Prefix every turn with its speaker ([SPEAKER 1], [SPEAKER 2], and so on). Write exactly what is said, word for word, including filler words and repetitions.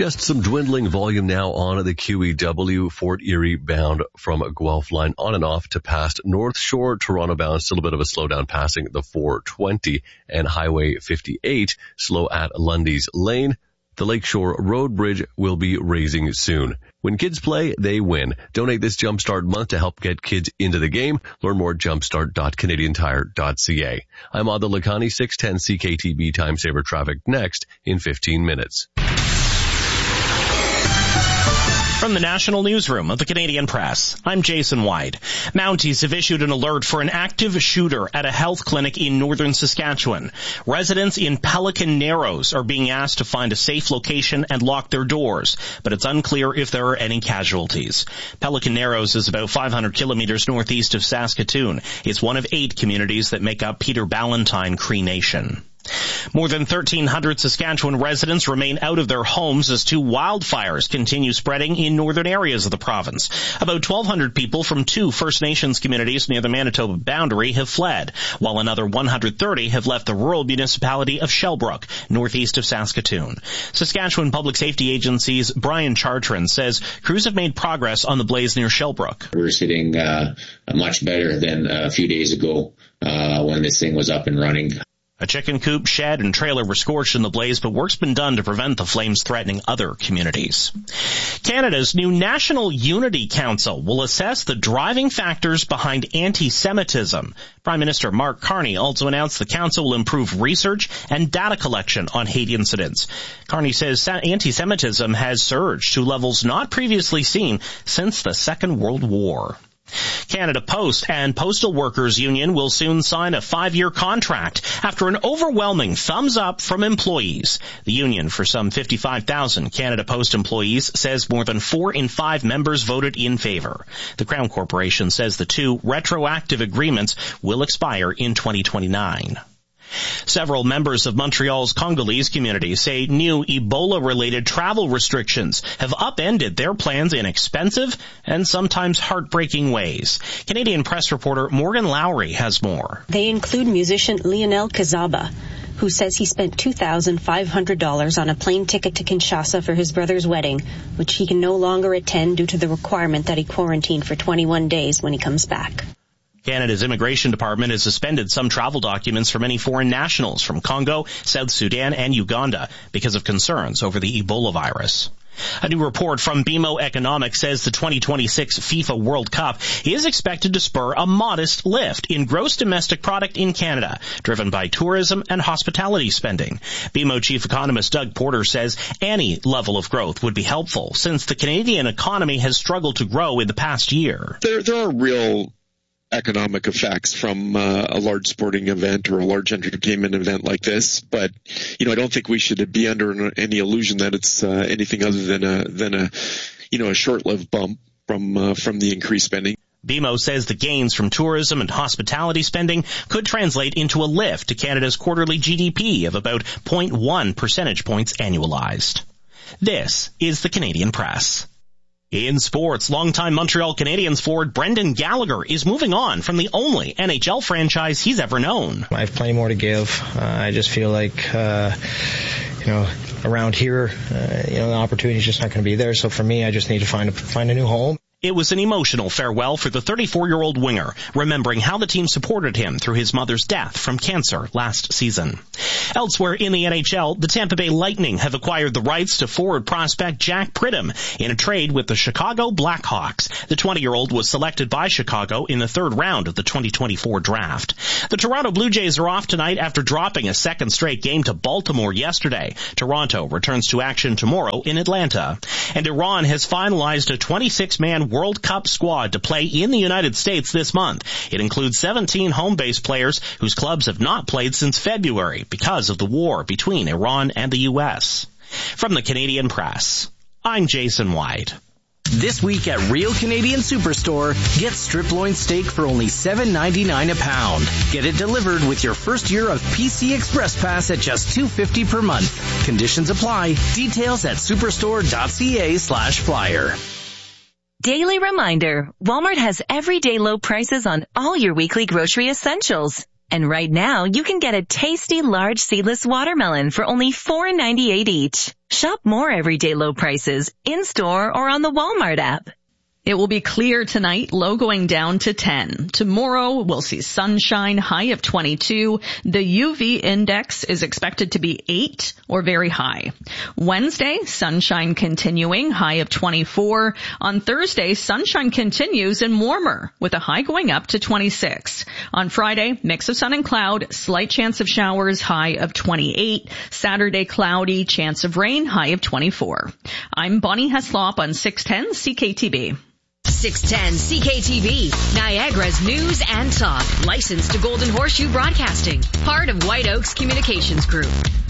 [SPEAKER 1] Just some dwindling volume now on the Q E W Fort Erie bound from Guelph line on and off to past North Shore, Toronto bound. Still a bit of a slowdown passing the four twenty and Highway fifty-eight, slow at Lundy's Lane. The Lakeshore Road Bridge will be raising soon. When kids play, they win. Donate this Jumpstart month to help get kids into the game. Learn more at jumpstart dot canadian tire dot c a. I'm Adil Lakhani, six ten C K T B Time Saver Traffic next in fifteen minutes.
[SPEAKER 2] From the National Newsroom of the Canadian Press, I'm Jason White. Mounties have issued an alert for an active shooter at a health clinic in northern Saskatchewan. Residents in Pelican Narrows are being asked to find a safe location and lock their doors, but it's unclear if there are any casualties. Pelican Narrows is about five hundred kilometers northeast of Saskatoon. It's one of eight communities that make up Peter Ballantine Cree Nation. More than thirteen hundred Saskatchewan residents remain out of their homes as two wildfires continue spreading in northern areas of the province. About twelve hundred people from two First Nations communities near the Manitoba boundary have fled, while another one hundred thirty have left the rural municipality of Shellbrook, northeast of Saskatoon. Saskatchewan Public Safety Agency's Brian Chartrand says crews have made progress on the blaze near Shellbrook.
[SPEAKER 3] We're sitting uh, much better than a few days ago uh, when this thing was up and running.
[SPEAKER 2] A chicken coop, shed, and trailer were scorched in the blaze, but work's been done to prevent the flames threatening other communities. Canada's new National Unity Council will assess the driving factors behind anti-Semitism. Prime Minister Mark Carney also announced the council will improve research and data collection on hate incidents. Carney says anti-Semitism has surged to levels not previously seen since the Second World War. Canada Post and Postal Workers Union will soon sign a five-year contract after an overwhelming thumbs up from employees. The union, for some fifty-five thousand Canada Post employees, says more than four in five members voted in favor. The Crown Corporation says the two retroactive agreements will expire in twenty twenty-nine. Several members of Montreal's Congolese community say new Ebola-related travel restrictions have upended their plans in expensive and sometimes heartbreaking ways. Canadian Press reporter Morgan Lowry has more.
[SPEAKER 4] They include musician Lionel Kazaba, who says he spent two thousand five hundred dollars on a plane ticket to Kinshasa for his brother's wedding, which he can no longer attend due to the requirement that he quarantine for twenty-one days when he comes back.
[SPEAKER 2] Canada's Immigration Department has suspended some travel documents for many foreign nationals from Congo, South Sudan, and Uganda because of concerns over the Ebola virus. A new report from B M O Economics says the twenty twenty-six FIFA World Cup is expected to spur a modest lift in gross domestic product in Canada, driven by tourism and hospitality spending. B M O chief economist Doug Porter says any level of growth would be helpful since the Canadian economy has struggled to grow in the past year.
[SPEAKER 5] There, there are real economic effects from uh, a large sporting event or a large entertainment event like this, but you know I don't think we should be under any illusion that it's uh, anything other than a than a you know a short-lived bump from uh, from the increased spending.
[SPEAKER 2] B M O says the gains from tourism and hospitality spending could translate into a lift to Canada's quarterly G D P of about zero point one percentage points annualized. This is the Canadian Press. In sports, longtime Montreal Canadiens forward Brendan Gallagher is moving on from the only N H L franchise he's ever known.
[SPEAKER 6] I have plenty more to give. Uh, I just feel like, uh, you know, around here, uh, you know, the opportunity is just not going to be there. So for me, I just need to find a, find a new home.
[SPEAKER 2] It was an emotional farewell for the thirty-four-year-old winger, remembering how the team supported him through his mother's death from cancer last season. Elsewhere in the N H L, the Tampa Bay Lightning have acquired the rights to forward prospect Jack Pridham in a trade with the Chicago Blackhawks. The twenty-year-old was selected by Chicago in the third round of the twenty twenty-four draft. The Toronto Blue Jays are off tonight after dropping a second straight game to Baltimore yesterday. Toronto returns to action tomorrow in Atlanta. And Iran has finalized a twenty-six man World Cup squad to play in the United States this month. It includes seventeen home-based players whose clubs have not played since February because of the war between Iran and the U S. From the Canadian Press, I'm Jason White.
[SPEAKER 7] This week at Real Canadian Superstore, get strip loin steak for only seven ninety-nine a pound. Get it delivered with your first year of P C Express Pass at just two fifty per month. Conditions apply. Details at superstore.ca slash flyer.
[SPEAKER 8] Daily reminder, Walmart has everyday low prices on all your weekly grocery essentials. And right now, you can get a tasty large seedless watermelon for only four dollars and ninety-eight cents each. Shop more everyday low prices in-store or on the Walmart app.
[SPEAKER 9] It will be clear tonight, low going down to ten. Tomorrow, we'll see sunshine, high of twenty-two. The U V index is expected to be eight or very high. Wednesday, sunshine continuing, high of twenty-four. On Thursday, sunshine continues and warmer, with a high going up to twenty-six. On Friday, mix of sun and cloud, slight chance of showers, high of twenty-eight. Saturday, cloudy, chance of rain, high of twenty-four. I'm Bonnie Heslop on six ten C K T B.
[SPEAKER 10] six ten C K T V, Niagara's news and talk. Licensed to Golden Horseshoe Broadcasting. Part of White Oaks Communications Group.